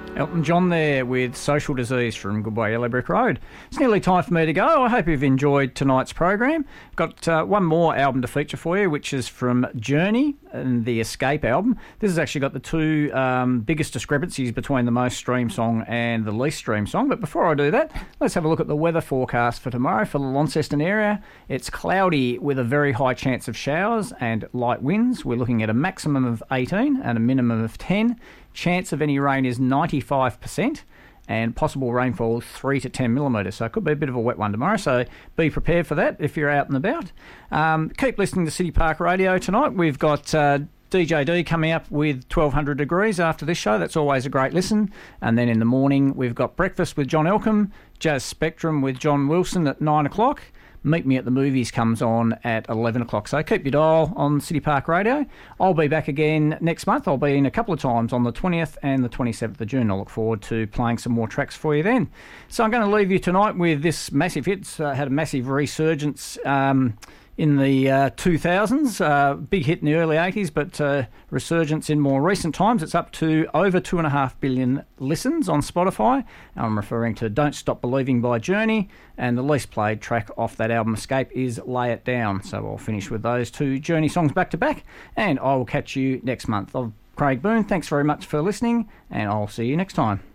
Elton John there with Social Disease from Goodbye Yellow Brick Road. It's nearly time for me to go. I hope you've enjoyed tonight's program. Got one more album to feature for you, which is from Journey and the Escape album. This has actually got the two biggest discrepancies between the most streamed song and the least streamed song. But before I do that, let's have a look at the weather forecast for tomorrow for the Launceston area. It's cloudy with a very high chance of showers and light winds. We're looking at a maximum of 18 and a minimum of 10. Chance of any rain is 95% and possible rainfall 3 to 10 millimetres. So it could be a bit of a wet one tomorrow. So be prepared for that if you're out and about. Keep listening to City Park Radio tonight. We've got DJ D coming up with 1200 Degrees after this show. That's always a great listen. And then in the morning, we've got Breakfast with John Elcombe, Jazz Spectrum with John Wilson at 9 o'clock. Meet Me at the Movies comes on at 11 o'clock. So keep your dial on City Park Radio. I'll be back again next month. I'll be in a couple of times on the 20th and the 27th of June. I look forward to playing some more tracks for you then. So I'm going to leave you tonight with this massive hit. It's had a massive resurgence in the 2000s, big hit in the early 80s, but resurgence in more recent times. It's up to over 2.5 billion listens on Spotify. I'm referring to Don't Stop Believing by Journey, and the least played track off that album, Escape, is Lay It Down. So I'll finish with those two Journey songs back to back, and I will catch you next month. I'm Craig Boone. Thanks very much for listening, and I'll see you next time.